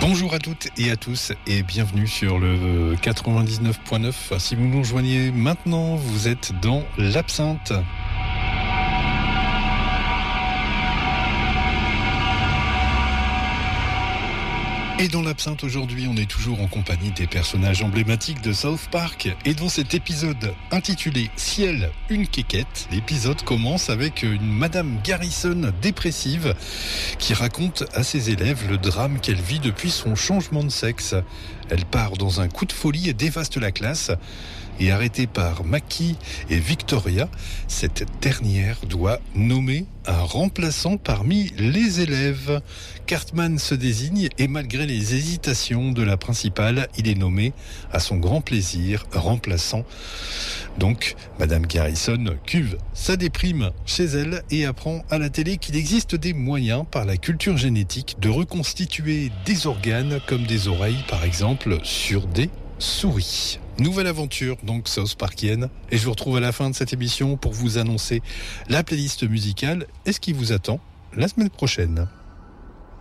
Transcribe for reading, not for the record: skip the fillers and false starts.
Bonjour à toutes et à tous et bienvenue sur le 99.9. Si vous nous rejoignez maintenant, vous êtes dans l'Absinthe. Et dans l'Absinthe aujourd'hui, on est toujours en compagnie des personnages emblématiques de South Park. Et dans cet épisode intitulé Ciel, une quéquette, l'épisode commence avec une Madame Garrison dépressive qui raconte à ses élèves le drame qu'elle vit depuis son changement de sexe. Elle part dans un coup de folie et dévaste la classe. Et arrêtée par Mackie et Victoria, cette dernière doit nommer un remplaçant parmi les élèves. Cartman se désigne et malgré les hésitations de la principale, il est nommé à son grand plaisir remplaçant. Donc, Madame Garrison cuve sa déprime chez elle et apprend à la télé qu'il existe des moyens par la culture génétique de reconstituer des organes comme des oreilles par exemple sur des souris. Nouvelle aventure donc South Parkienne et je vous retrouve à la fin de cette émission pour vous annoncer la playlist musicale et ce qui vous attend la semaine prochaine.